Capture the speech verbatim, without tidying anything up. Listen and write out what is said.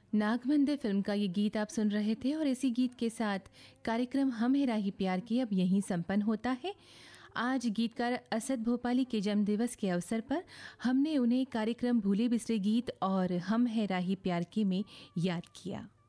नागमंदिर film का ये गीत आप सुन रहे थे और इसी गीत के साथ कार्यक्रम हम है राही प्यार की अब यहीं संपन्न होता है। आज गीतकार असद भोपाली के जन्मदिवस के अवसर पर हमने उन्हें कार्यक्रम भूले बिसरे गीत और हम है राही प्यार की में याद किया।